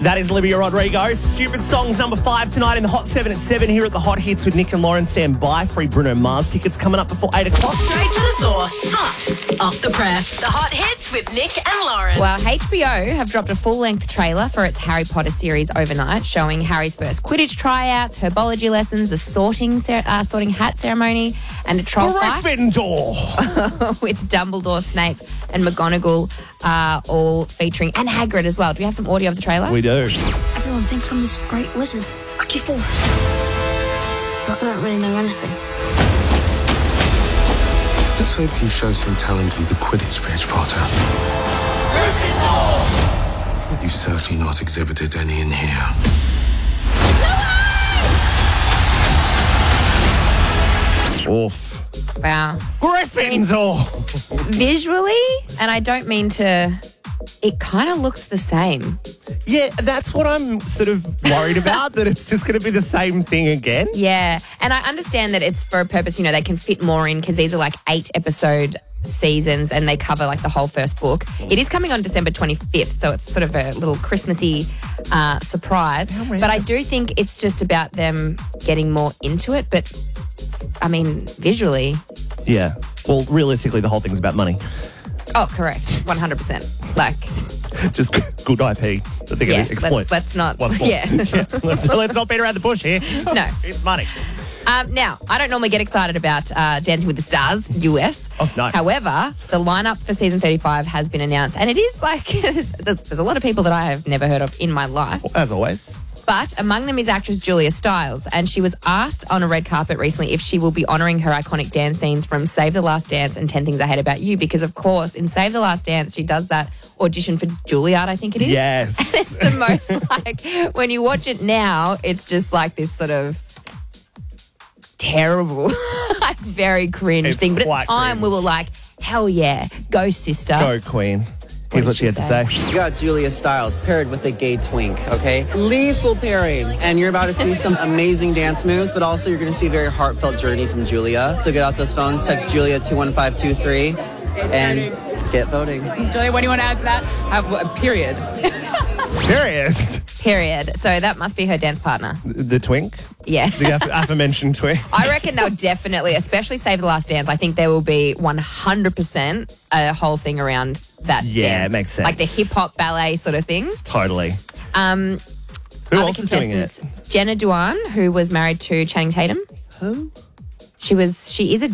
That is Olivia Rodrigo. Stupid Songs number 5 tonight in the Hot 7 at 7 here at the Hot Hits with Nick and Lauren. Stand by. Free Bruno Mars tickets coming up before 8 o'clock. Straight to the source. Hot off the press. The Hot Hits with Nick and Lauren. Well, HBO have dropped a full-length trailer for its Harry Potter series overnight, showing Harry's first Quidditch tryouts, herbology lessons, a sorting hat ceremony, and a troll fight Gryffindor. with Dumbledore, Snape, and McGonagall all featuring, and Hagrid as well. Do we have some audio of the trailer? We do. Everyone thinks I'm this great wizard, Lucky Force. But I don't really know anything. Let's hope you show some talent with the Quidditch pitch, Potter. You've certainly not exhibited any in here. Oof. Wow. Gryffindor. Visually, and I don't mean to, it kind of looks the same. Yeah, that's what I'm sort of worried about, that it's just going to be the same thing again. Yeah, and I understand that it's for a purpose, you know, they can fit more in because these are like 8-episode seasons and they cover like the whole first book. It is coming on December 25th, so it's sort of a little Christmassy surprise. But I do think it's just about them getting more into it. But, I mean, visually. Yeah. Well, realistically, the whole thing's about money. Oh, correct. 100%. Like... Just good IP that they're going to exploit. Let's not... Once more. Yeah. Let's not beat around the bush here. No. It's money. Now, I don't normally get excited about Dancing with the Stars, US. Oh, no. However, the lineup for season 35 has been announced, and it is like, there's a lot of people that I have never heard of in my life. As always. But among them is actress Julia Stiles, and she was asked on a red carpet recently if she will be honouring her iconic dance scenes from Save the Last Dance and 10 Things I Hate About You, because, of course, in Save the Last Dance, she does that audition for Juilliard, I think it is. Yes. And it's the most, like, when you watch it now, it's just like this sort of terrible, like, very cringe It's thing. But at quite the time, cringe. we were like, hell yeah, go sister. Go, Queen. Here's what she had to say. You got Julia Stiles paired with a gay twink, okay? Lethal pairing. And you're about to see some amazing dance moves, but also you're going to see a very heartfelt journey from Julia. So get out those phones, text Julia 21523, and get voting. Julia, what do you want to add to that? Period. Period. So that must be her dance partner. The twink? Yeah. The aforementioned twink? I reckon they'll definitely, especially Save the Last Dance, I think there will be 100% a whole thing around that Yeah, dance. it makes sense. Like the hip-hop ballet sort of thing. Totally. Who Other else is doing it? Jenna Dewan, who was married to Channing Tatum. Who? She is a